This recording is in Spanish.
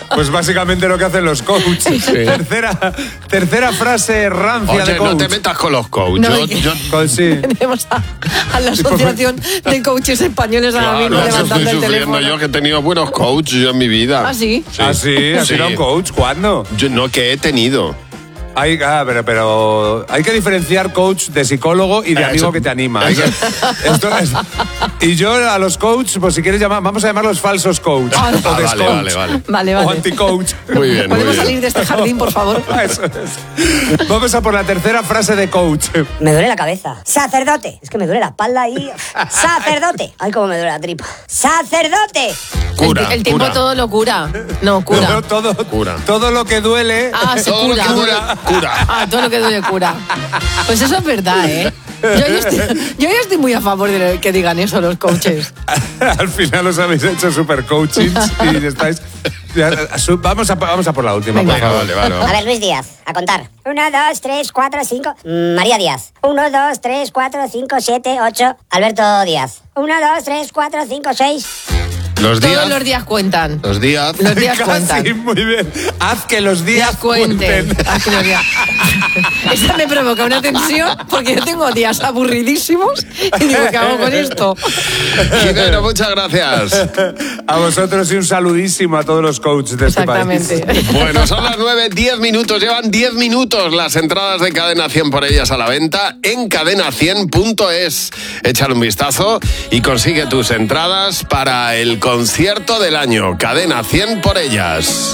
Pues básicamente lo que hacen los coaches. Sí. Tercera frase rancia de Oye, coach. no te metas con los coaches. No, Sí. Tenemos a la Asociación de Coaches Españoles ahora mismo Claro, eso levantando estoy el sufriendo teléfono. yo, que he tenido buenos coaches yo en mi vida. ¿Ah, sí? ¿Ah, sí? ¿Has sido un coach? ¿Cuándo? Yo no, que he tenido. Pero hay que diferenciar coach de psicólogo y de amigo que te anima. Y yo a los coaches, pues si quieres llamar, vamos a llamarlos falsos coach. O descoach. Vale. O anti-coach. Muy bien, muy ¿Podemos bien. salir de este jardín, por favor? Eso es. Vamos a por la tercera frase de coach. Me duele la cabeza. ¡Sacerdote! Es que me duele la espalda y... ¡Sacerdote! Ay, cómo me duele la tripa. ¡Sacerdote! Cura, El tiempo cura. todo lo cura. No, cura. Todo lo que duele. Ah, se Todo lo cura. que duele, cura. Ah, todo lo que duele cura. Pues eso es verdad, ¿eh? Yo ya estoy muy a favor de que digan eso los coaches. Al final os habéis hecho super coachings y estáis... Vamos a por la última, por favor. Vale. A ver, Luis Díaz, a contar. 1, 2, 3, 4, 5... María Díaz. 1, 2, 3, 4, 5, 7, 8... Alberto Díaz. 1, 2, 3, 4, 5, 6... Los días. Todos los días cuentan. Los días. Los días Casi, cuentan. muy bien. Haz que los días Cuenten. cuenten. Haz que los días. Esa me provoca una tensión porque yo tengo días aburridísimos y digo, ¿qué hago con esto? Jimeno, muchas gracias. A vosotros y un saludísimo a todos los coaches de este país. Exactamente. Bueno, son las 9, 10 minutos. Llevan 10 minutos las entradas de Cadena 100 por ellas a la venta en cadena100.es. Échale un vistazo y consigue tus entradas para el concierto del año. Cadena 100 por ellas.